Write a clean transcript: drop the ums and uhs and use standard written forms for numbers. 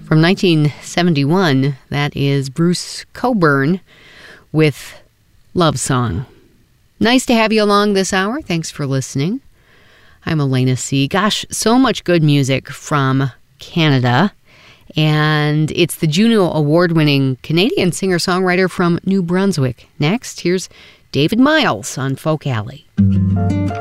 From 1971, that is Bruce Cockburn with Love Song. Nice to have you along this hour. Thanks for listening. I'm Elena C. Gosh, so much good music from Canada. And it's the Juno Award-winning Canadian singer-songwriter from New Brunswick. Next, here's David Miles on Folk Alley.